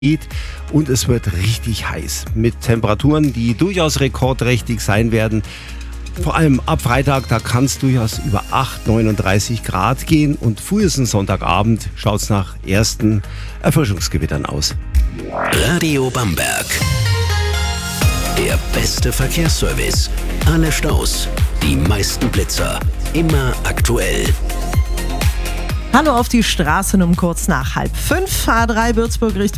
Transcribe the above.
und es wird richtig heiß mit Temperaturen, die durchaus rekordträchtig sein werden. Vor allem ab Freitag, da kann es durchaus über 39 Grad gehen und frühestens Sonntagabend schaut es nach ersten Erfrischungsgewittern aus. Radio Bamberg. Der beste Verkehrsservice. Alle Staus, die meisten Blitzer, immer aktuell. Hallo auf die Straßen um kurz nach 4:30, A3 Würzburg Richtung